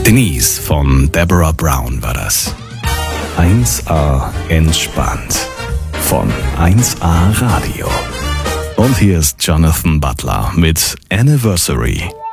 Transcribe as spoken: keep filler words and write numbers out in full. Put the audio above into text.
Denise von Deborah Brown war das. eins A entspannt von eins A Radio. Und hier ist Jonathan Butler mit Anniversary.